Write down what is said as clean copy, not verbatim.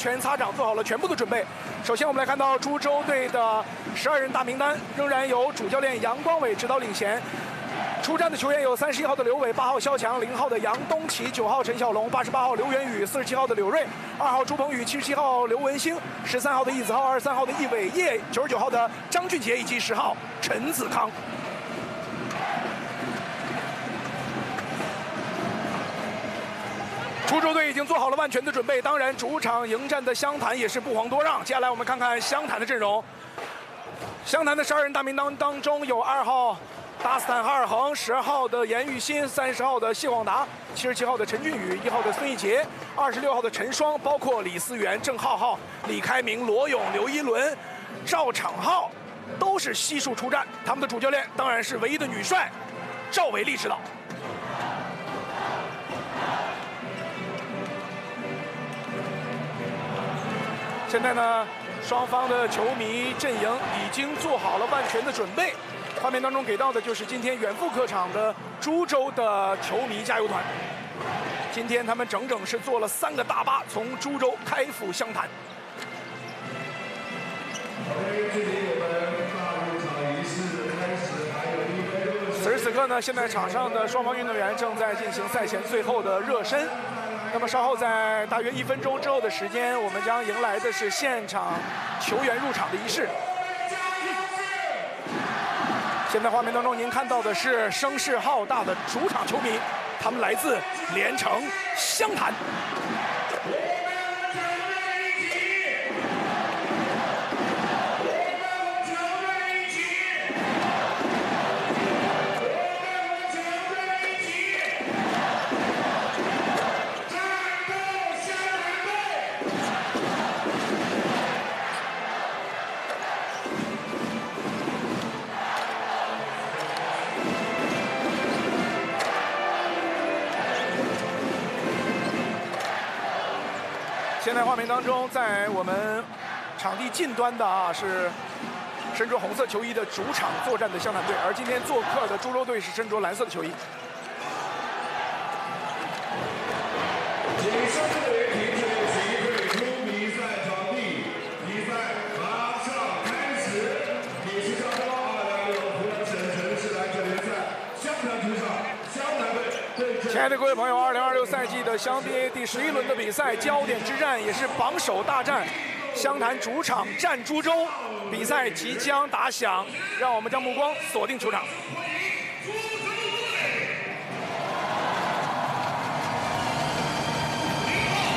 拳擦掌，做好了全部的准备。首先，我们来看到株洲队的12人大名单，仍然由主教练杨光伟指导领衔。出战的球员有31号的刘伟、8号肖强、0号的杨东奇、9号陈小龙、88号刘元宇、47号的柳睿、2号朱鹏宇、77号刘文兴、13号的易子浩、23号的易伟业、99号的张俊杰以及10号陈子康。株洲队已经做好了万全的准备，当然主场迎战的湘潭也是不遑多让。接下来我们看看湘潭的阵容。湘潭的12人大名单当中有2号达斯坦哈尔恒、10号的严玉新、30号的谢广达、77号的陈俊宇、1号的孙艺杰、26号的陈双，包括李思源、郑浩浩、李开明、罗勇、刘一伦、赵昶浩，都是悉数出战。他们的主教练当然是唯一的女帅赵伟丽指导。现在呢，双方的球迷阵营已经做好了万全的准备。画面当中给到的就是今天远赴客场的株洲的球迷加油团。今天他们整整是坐了3个大巴，从株洲开赴湘潭。此时此刻呢，现在场上的双方运动员正在进行赛前最后的热身。那么稍后在大约1分钟之后的时间，我们将迎来的是现场球员入场的仪式。现在画面当中您看到的是声势浩大的主场球迷，他们来自连城湘潭。现在画面当中，在我们场地近端的是身着红色球衣的主场作战的湘潭队，而今天做客的株洲队是身着蓝色的球衣。亲爱的各位朋友，2026赛季的湘 BA 第11轮的比赛焦点之战也是榜首大战，湘潭主场战株洲，比赛即将打响，让我们将目光锁定球场。